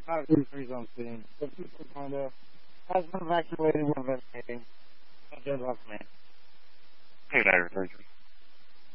Not really freeze on scene. The people kind of has been evacuated. We're investigating. Dead last man. Hey, Dr. Surgery.